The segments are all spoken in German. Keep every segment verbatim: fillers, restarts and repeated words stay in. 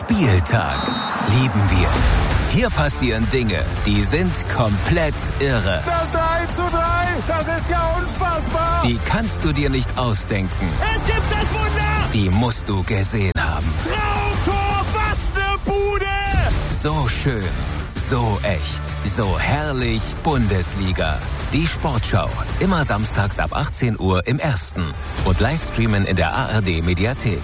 Spieltag. Lieben wir. Hier passieren Dinge, die sind komplett irre. Das eins zu drei, das ist ja unfassbar. Die kannst du dir nicht ausdenken. Es gibt das Wunder. Die musst du gesehen haben. Traumtor, was eine Bude. So schön, so echt, so herrlich Bundesliga. Die Sportschau, immer samstags ab achtzehn Uhr im Ersten und Livestreamen in der A R D Mediathek.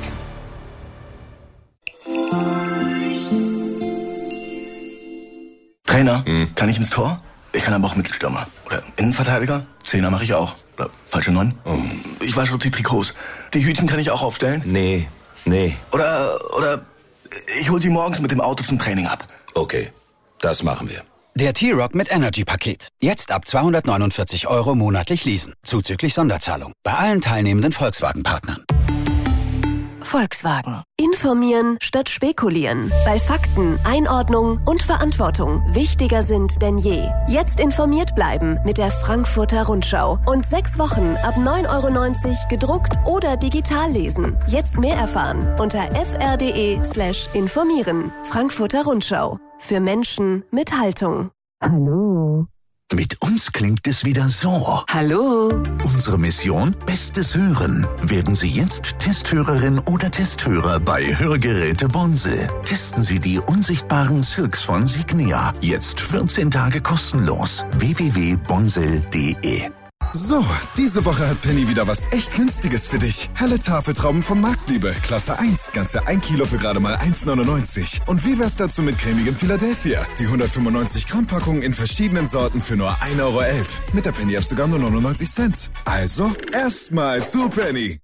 Trainer, hm. kann ich ins Tor? Ich kann aber auch Mittelstürmer. Oder Innenverteidiger? Zehner mache ich auch. Oder falsche Neun? Oh. Ich wasche die Trikots. Die Hütchen kann ich auch aufstellen? Nee, nee. Oder, oder ich hol sie morgens mit dem Auto zum Training ab. Okay, das machen wir. Der T-Rock mit Energy-Paket. Jetzt ab zweihundertneunundvierzig Euro monatlich leasen. Zuzüglich Sonderzahlung. Bei allen teilnehmenden Volkswagen-Partnern. Volkswagen. Informieren statt spekulieren. Bei Fakten, Einordnung und Verantwortung wichtiger sind denn je. Jetzt informiert bleiben mit der Frankfurter Rundschau. Und sechs Wochen ab neun Euro neunzig gedruckt oder digital lesen. Jetzt mehr erfahren unter fr.de slash informieren. Frankfurter Rundschau. Für Menschen mit Haltung. Hallo. Mit uns klingt es wieder so. Hallo. Unsere Mission: Bestes Hören. Werden Sie jetzt Testhörerin oder Testhörer bei Hörgeräte Bonse. Testen Sie die unsichtbaren Silks von Signia. Jetzt vierzehn Tage kostenlos. w w w punkt bonsel punkt de. So, diese Woche hat Penny wieder was echt Günstiges für dich. Helle Tafeltrauben von Marktliebe, Klasse eins, ganze ein Kilo für gerade mal eins neunundneunzig. Und wie wär's dazu mit cremigem Philadelphia? Die hundertfünfundneunzig Gramm Packung in verschiedenen Sorten für nur ein Euro elf. Mit der Penny App sogar nur neunundneunzig Cent. Also, erstmal zu Penny.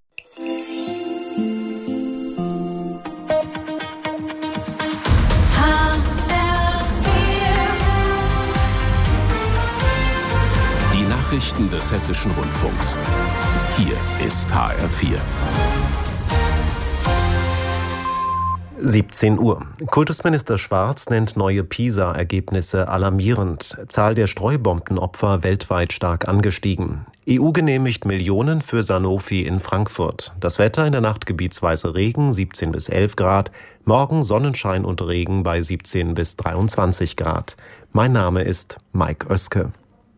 Nachrichten des Hessischen Rundfunks. Hier ist H R vier. siebzehn Uhr. Kultusminister Schwarz nennt neue PISA-Ergebnisse alarmierend. Zahl der Streubombenopfer weltweit stark angestiegen. E U genehmigt Millionen für Sanofi in Frankfurt. Das Wetter in der Nacht gebietsweise Regen, siebzehn bis elf Grad. Morgen Sonnenschein und Regen bei siebzehn bis dreiundzwanzig Grad. Mein Name ist Mike Oeske.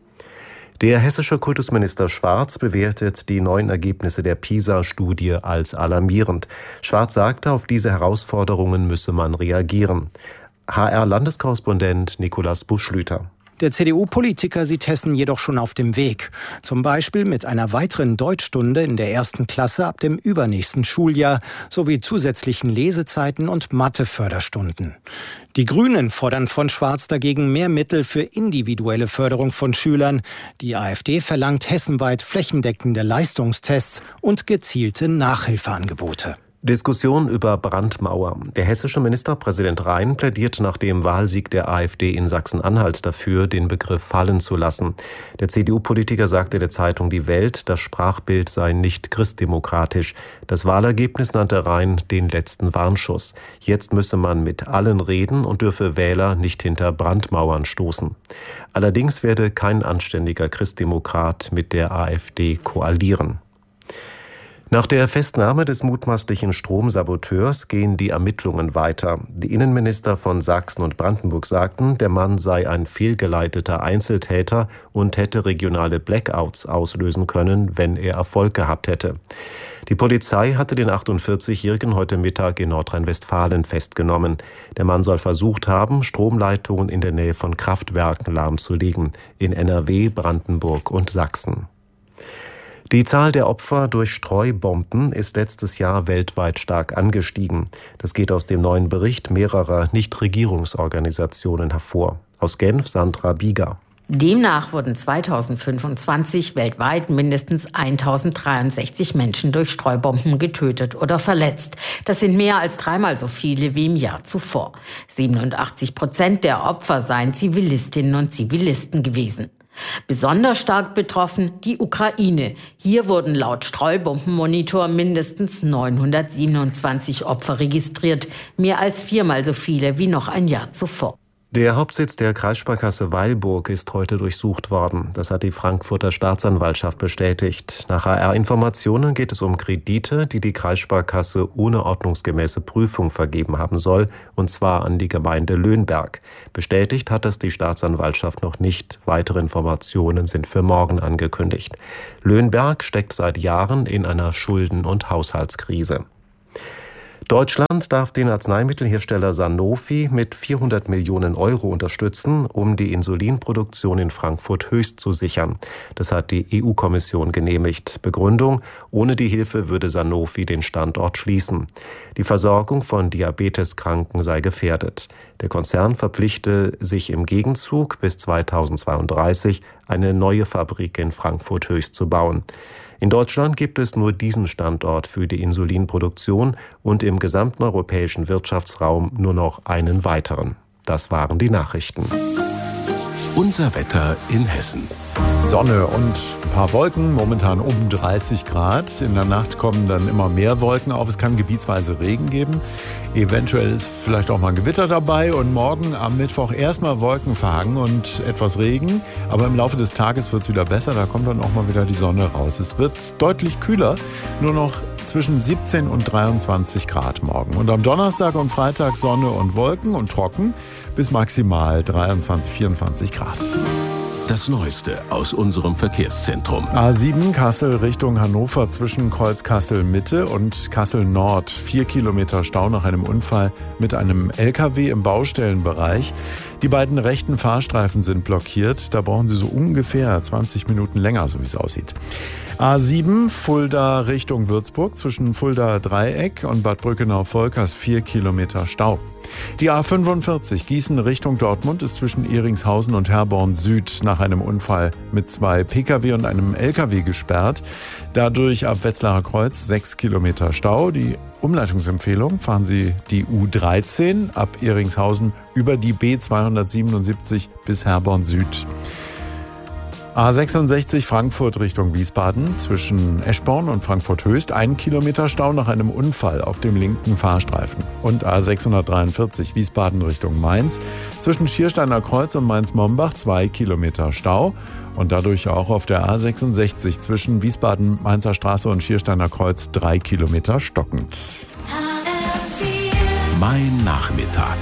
Der hessische Kultusminister Schwarz bewertet die neuen Ergebnisse der PISA-Studie als alarmierend. Schwarz sagte, auf diese Herausforderungen müsse man reagieren. H R-Landeskorrespondent Nikolaus Buschlüter. Der C D U-Politiker sieht Hessen jedoch schon auf dem Weg. Zum Beispiel mit einer weiteren Deutschstunde in der ersten Klasse ab dem übernächsten Schuljahr sowie zusätzlichen Lesezeiten und Mathe-Förderstunden. Die Grünen fordern von Schwarz dagegen mehr Mittel für individuelle Förderung von Schülern. Die AfD verlangt hessenweit flächendeckende Leistungstests und gezielte Nachhilfeangebote. Diskussion über Brandmauer. Der hessische Ministerpräsident Rhein plädiert nach dem Wahlsieg der AfD in Sachsen-Anhalt dafür, den Begriff fallen zu lassen. Der C D U-Politiker sagte der Zeitung Die Welt, das Sprachbild sei nicht christdemokratisch. Das Wahlergebnis nannte Rhein den letzten Warnschuss. Jetzt müsse man mit allen reden und dürfe Wähler nicht hinter Brandmauern stoßen. Allerdings werde kein anständiger Christdemokrat mit der AfD koalieren. Nach der Festnahme des mutmaßlichen Stromsaboteurs gehen die Ermittlungen weiter. Die Innenminister von Sachsen und Brandenburg sagten, der Mann sei ein fehlgeleiteter Einzeltäter und hätte regionale Blackouts auslösen können, wenn er Erfolg gehabt hätte. Die Polizei hatte den achtundvierzigjährigen heute Mittag in Nordrhein-Westfalen festgenommen. Der Mann soll versucht haben, Stromleitungen in der Nähe von Kraftwerken lahmzulegen, in N R W, Brandenburg und Sachsen. Die Zahl der Opfer durch Streubomben ist letztes Jahr weltweit stark angestiegen. Das geht aus dem neuen Bericht mehrerer Nichtregierungsorganisationen hervor. Aus Genf Sandra Bieger. Demnach wurden zweitausendfünfundzwanzig weltweit mindestens eintausenddreiundsechzig Menschen durch Streubomben getötet oder verletzt. Das sind mehr als dreimal so viele wie im Jahr zuvor. siebenundachtzig Prozent der Opfer seien Zivilistinnen und Zivilisten gewesen. Besonders stark betroffen die Ukraine. Hier wurden laut Streubombenmonitor mindestens neunhundertsiebenundzwanzig Opfer registriert, mehr als viermal so viele wie noch ein Jahr zuvor. Der Hauptsitz der Kreissparkasse Weilburg ist heute durchsucht worden. Das hat die Frankfurter Staatsanwaltschaft bestätigt. Nach H R-Informationen geht es um Kredite, die die Kreissparkasse ohne ordnungsgemäße Prüfung vergeben haben soll, und zwar an die Gemeinde Löhnberg. Bestätigt hat es die Staatsanwaltschaft noch nicht. Weitere Informationen sind für morgen angekündigt. Löhnberg steckt seit Jahren in einer Schulden- und Haushaltskrise. Deutschland darf den Arzneimittelhersteller Sanofi mit vierhundert Millionen Euro unterstützen, um die Insulinproduktion in Frankfurt Höchst zu sichern. Das hat die E U-Kommission genehmigt. Begründung: Ohne die Hilfe würde Sanofi den Standort schließen. Die Versorgung von Diabeteskranken sei gefährdet. Der Konzern verpflichte sich im Gegenzug, bis zweitausendzweiunddreißig eine neue Fabrik in Frankfurt Höchst zu bauen. In Deutschland gibt es nur diesen Standort für die Insulinproduktion und im gesamten europäischen Wirtschaftsraum nur noch einen weiteren. Das waren die Nachrichten. Unser Wetter in Hessen. Sonne und ein paar Wolken, momentan um dreißig Grad. In der Nacht kommen dann immer mehr Wolken auf. Es kann gebietsweise Regen geben. Eventuell ist vielleicht auch mal ein Gewitter dabei. Und morgen am Mittwoch erstmal wolkenverhangen und etwas Regen. Aber im Laufe des Tages wird es wieder besser. Da kommt dann auch mal wieder die Sonne raus. Es wird deutlich kühler. Nur noch zwischen siebzehn und dreiundzwanzig Grad morgen. Und am Donnerstag und Freitag Sonne und Wolken und trocken bis maximal dreiundzwanzig, vierundzwanzig Grad. Das Neueste aus unserem Verkehrszentrum. A sieben Kassel Richtung Hannover zwischen Kreuz-Kassel-Mitte und Kassel-Nord. Vier Kilometer Stau nach einem Unfall mit einem L K W im Baustellenbereich. Die beiden rechten Fahrstreifen sind blockiert. Da brauchen Sie so ungefähr zwanzig Minuten länger, so wie es aussieht. A sieben Fulda Richtung Würzburg zwischen Fulda Dreieck und Bad Brückenau-Volkers vier Kilometer Stau. Die A fünfundvierzig Gießen Richtung Dortmund ist zwischen Ehringshausen und Herborn Süd nach einem Unfall mit zwei P K W und einem L K W gesperrt. Dadurch ab Wetzlarer Kreuz sechs Kilometer Stau. Die Umleitungsempfehlung: fahren Sie die U dreizehn ab Ehringshausen über die B zweihundertsiebenundsiebzig bis Herborn Süd. A sechsundsechzig Frankfurt Richtung Wiesbaden zwischen Eschborn und Frankfurt Höchst ein Kilometer Stau nach einem Unfall auf dem linken Fahrstreifen. Und A sechshundertdreiundvierzig Wiesbaden Richtung Mainz zwischen Schiersteiner Kreuz und Mainz-Mombach zwei Kilometer Stau. Und dadurch auch auf der A sechsundsechzig zwischen Wiesbaden, Mainzer Straße und Schiersteiner Kreuz drei Kilometer stockend. Mein Nachmittag.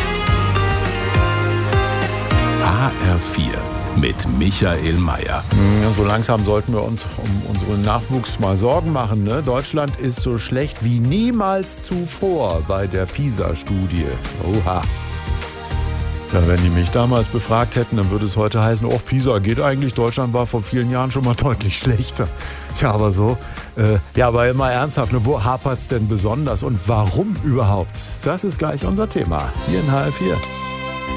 H R vier. Mit Michael Mayer. Ja, so langsam sollten wir uns um unseren Nachwuchs mal Sorgen machen. Ne? Deutschland ist so schlecht wie niemals zuvor bei der PISA-Studie. Oha. Ja, wenn die mich damals befragt hätten, dann würde es heute heißen, oh, PISA geht eigentlich. Deutschland war vor vielen Jahren schon mal deutlich schlechter. Tja, aber so. Äh, ja, aber immer ernsthaft, ne? Wo hapert es denn besonders und warum überhaupt? Das ist gleich unser Thema hier in H R vier.